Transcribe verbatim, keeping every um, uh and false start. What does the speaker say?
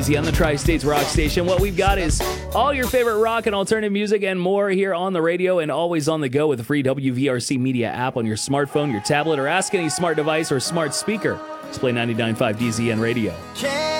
On the Tri-States Rock Station. What we've got is all your favorite rock and alternative music and more here on the radio and always on the go with the free W V R C Media app on your smartphone, your tablet, or ask any smart device or smart speaker. Just play ninety-nine point five D Z N Radio.